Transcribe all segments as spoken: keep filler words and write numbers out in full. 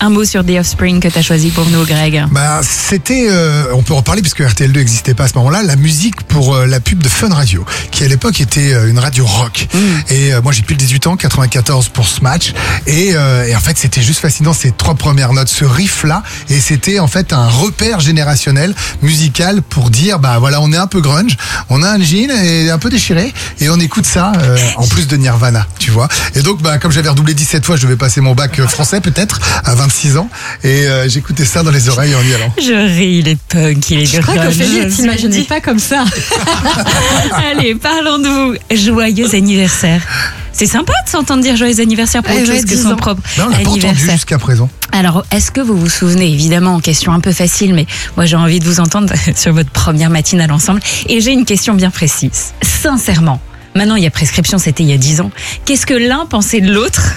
Un mot sur The Offspring que tu as choisi pour nous, Greg. Bah, c'était, euh, on peut en parler puisque R T L deux n'existait pas à ce moment-là, la musique pour euh, la pub de Fun Radio, qui à l'époque était euh, une radio rock. Mm. Et euh, moi j'ai plus de dix-huit ans, quatre-vingt-quatorze pour ce match. Et, euh, et en fait c'était juste fascinant, ces trois premières notes, ce riff-là. Et c'était en fait un repère générationnel musical pour dire, bah voilà, on est un peu grunge, on a un jean et un peu déchiré et on écoute ça euh, en plus de Nirvana, tu vois. Et donc, bah, comme j'avais redoublé dix-sept fois, je devais passer mon bac français peut-être à vingt-six ans. Et euh, j'écoutais ça dans les oreilles en y allant. Je ris, il est punk, il est Je crois qu'Ophélie, elle t'imaginait pas comme ça. Allez, parlons de vous. Joyeux anniversaire. C'est sympa de s'entendre dire joyeux anniversaire pour autre chose que son propre ben, on l'a anniversaire. pas entendu jusqu'à présent. Alors, est-ce que vous vous souvenez, évidemment, question un peu facile, mais moi j'ai envie de vous entendre sur votre première matinale ensemble. Et j'ai une question bien précise. Sincèrement, maintenant il y a prescription, c'était il y a dix ans. Qu'est-ce que l'un pensait de l'autre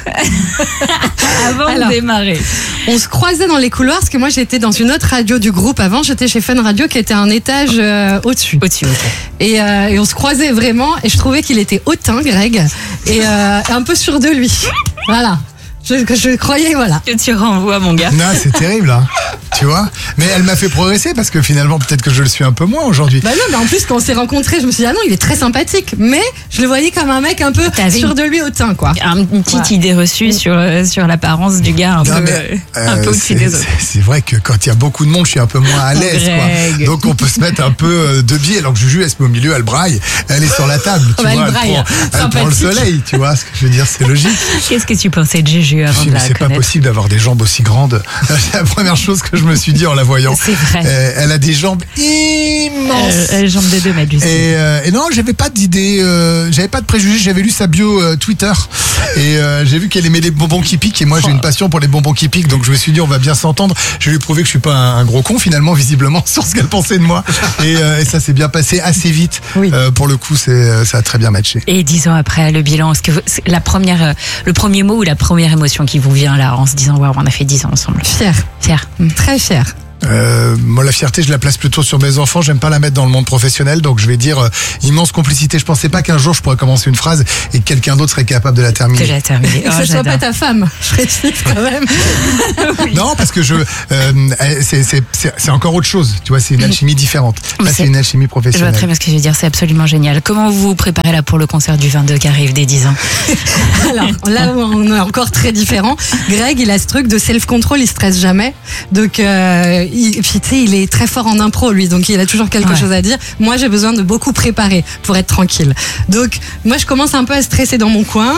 avant Alors, de démarrer? On se croisait dans les couloirs parce que moi j'étais dans une autre radio du groupe avant, j'étais chez Fun Radio qui était un étage euh, au-dessus. Au-dessus, ok. Et, euh, et on se croisait vraiment et je trouvais qu'il était hautain, Greg, et euh, un peu sûr de lui. Voilà. Je, je croyais, voilà. Que tu renvoies, mon gars. Non, c'est terrible, hein. Tu vois. Mais elle m'a fait progresser parce que finalement, peut-être que je le suis un peu moins aujourd'hui. Bah non, mais en plus, quand on s'est rencontrés, je me suis dit, ah non, il est très sympathique. Mais je le voyais comme un mec un peu T'avais sûr de lui hautain, quoi. Une petite voilà. idée reçue sur, sur l'apparence du gars, un non, peu, mais, euh, un peu au-dessus des autres. C'est vrai que quand il y a beaucoup de monde, je suis un peu moins à l'aise, quoi. Donc on peut se mettre un peu de biais. Alors que Juju, elle se met au milieu, elle braille. Elle est sur la table, tu bah, vois. Elle, braille, elle, prend, elle prend le soleil, tu vois. Ce que je veux dire, c'est logique. Qu'est-ce que tu pensais de Juju avant de la C'est pas possible d'avoir des jambes aussi grandes. C'est la première chose que je me suis dit en la voyant. C'est vrai. Euh, elle a des jambes immenses. Euh, elle a des jambes de deux mètres. Et, euh, et non, j'avais pas d'idée, euh, j'avais pas de préjugés. J'avais lu sa bio euh, Twitter et euh, j'ai vu qu'elle aimait les bonbons qui piquent. Et moi, j'ai une passion pour les bonbons qui piquent. Donc je me suis dit, on va bien s'entendre. Je lui ai prouvé que je suis pas un, un gros con finalement, visiblement, sur ce qu'elle pensait de moi. Et, euh, et ça s'est bien passé assez vite. Oui. Euh, pour le coup, c'est, ça a très bien matché. Et dix ans après, le bilan, est-ce que vous, la première, le premier mot ou la première émotion qui vous vient là en se disant, waouh, on a fait dix ans ensemble? Fier. Fier. Très fier. Euh, moi, la fierté, je la place plutôt sur mes enfants. J'aime pas la mettre dans le monde professionnel, donc je vais dire euh, immense complicité. Je pensais pas qu'un jour je pourrais commencer une phrase et que quelqu'un d'autre serait capable de la terminer. Que la terminer. Et que oh, ce soit pas ta femme. Je précise quand même. Oui. Non, parce que je, euh, c'est, c'est, c'est, c'est encore autre chose. Tu vois, c'est une alchimie différente. Là, c'est, c'est une alchimie professionnelle. Je vois très bien ce que je veux dire. C'est absolument génial. Comment vous vous préparez là pour le concert du vingt-deux qui arrive des dix ans? Alors là, on est encore très différent. Greg, il a ce truc de self-control, il stresse jamais. Donc, euh, il, puis tu sais, il est très fort en impro, lui, donc il a toujours quelque ouais. chose à dire. Moi, j'ai besoin de beaucoup préparer pour être tranquille. Donc, moi, je commence un peu à stresser dans mon coin,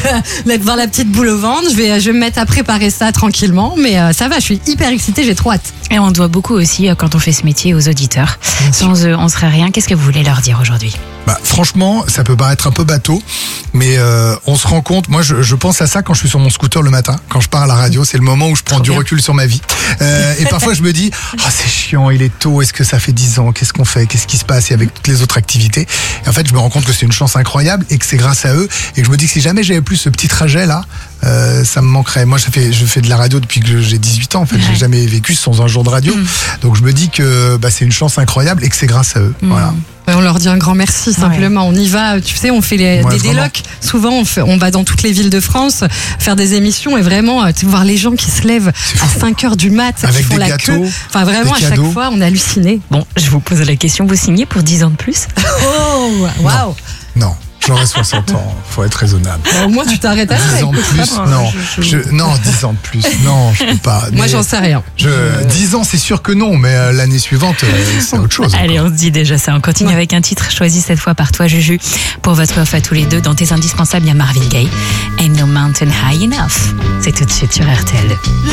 voir la petite boule au ventre. Je vais, je vais me mettre à préparer ça tranquillement, mais euh, ça va, je suis hyper excitée, j'ai trop hâte. Et on doit beaucoup aussi, quand on fait ce métier, aux auditeurs. Sans eux, on serait rien. Qu'est-ce que vous voulez leur dire aujourd'hui? Bah, franchement, ça peut paraître un peu bateau, mais euh, on se rend compte. Moi, je, je pense à ça quand je suis sur mon scooter le matin, quand je pars à la radio. C'est le moment où je prends Trop du bien. recul sur ma vie. Euh, et parfois, je me dis, ah, c'est chiant, il est tôt. Est-ce que ça fait dix ans? Qu'est-ce qu'on fait? Qu'est-ce qui se passe? Et avec toutes les autres activités. Et en fait, je me rends compte que c'est une chance incroyable et que c'est grâce à eux. Et que je me dis que si jamais j'avais plus ce petit trajet là, euh, ça me manquerait. Moi, je fais, je fais de la radio depuis que j'ai dix-huit ans. En fait, ouais. j'ai jamais vécu sans un jour de radio. Mmh. Donc, je me dis que bah, c'est une chance incroyable et que c'est grâce à eux. Mmh. Voilà. On leur dit un grand merci simplement. Ouais. On y va, tu sais, on fait les, ouais, des délocs. Souvent, on, fait, on va dans toutes les villes de France faire des émissions et vraiment, tu sais, voir les gens qui se lèvent à cinq heures du mat, avec qui font des la gâteaux, queue. Enfin, vraiment, à chaque cadeaux. fois, on a halluciné. Bon, je vous pose la question, vous signez pour dix ans de plus? Oh, waouh! Non. non. J'aurais soixante ans, faut être raisonnable. Bah, au moins tu t'arrêtes à dix ans de plus, non. Je, non, dix ans de plus, non, je peux pas. Moi j'en sais rien. Je, dix ans, c'est sûr que non, mais euh, l'année suivante, euh, c'est autre chose. Allez, encore. On se dit déjà ça. On continue ouais. avec un titre choisi cette fois par toi, Juju, pour votre off à tous les deux. Dans tes indispensables, il y a Marvin Gaye, Ain't No Mountain High Enough. C'est tout de suite sur R T L.